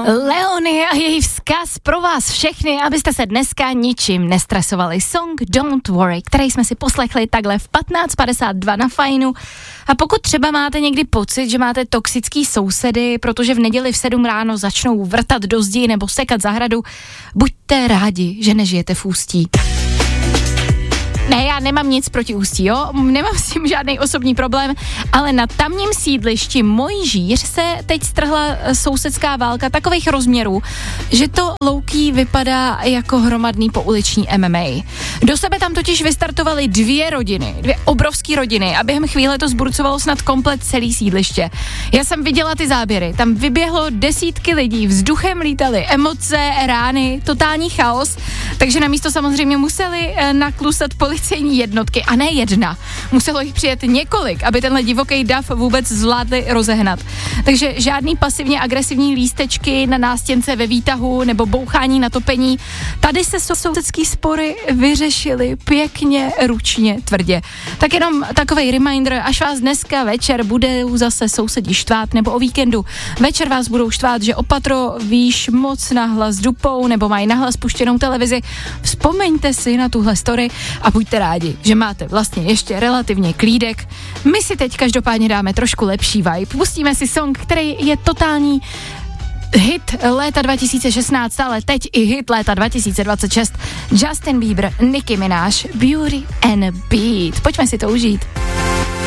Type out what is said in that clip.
Leonie a její vzkaz pro vás všechny, abyste se dneska ničím nestresovali. Song Don't Worry, který jsme si poslechli takhle v 15:52 na Fajnu. A pokud třeba máte někdy pocit, že máte toxický sousedy, protože v neděli v 7 ráno začnou vrtat do zdi nebo sekat zahradu, buďte rádi, že nežijete v Ústí. Ne, já nemám nic proti Ústí, jo, nemám s tím žádný osobní problém, ale na tamním sídlišti Mojžíř se teď strhla sousedská válka takových rozměrů, že to low-key vypadá jako hromadný pouliční MMA. Do sebe tam totiž vystartovaly dvě obrovský rodiny a během chvíle to zburcovalo snad komplet celý sídliště. Já jsem viděla ty záběry, tam vyběhlo desítky lidí, vzduchem lítaly emoce, rány, totální chaos, takže na místo samozřejmě museli naklusat policejní jednotky a ne jedna. Muselo jich přijet několik, aby tenhle divoký dav vůbec zvládli rozehnat. Takže žádný pasivně agresivní lístečky na nástěnce ve výtahu nebo bouchání na topení. Tady se sousedský spory vyřešily pěkně, ručně, tvrdě. Tak jenom takovej reminder, až vás dneska večer budou zase sousedi štvát nebo o víkendu večer vás budou štvát, že opatro víš moc nahlas dupou nebo mají nahlas puštěnou televizi, vzpomeňte si na tuhle story a buďte rádi, že máte vlastně ještě relativně klídek. My si teď každopádně dáme trošku lepší vibe. Pustíme si song, který je totální hit léta 2016, ale teď i hit léta 2026. Justin Bieber, Nicki Minaj, Beauty and Beat. Pojďme si to užít.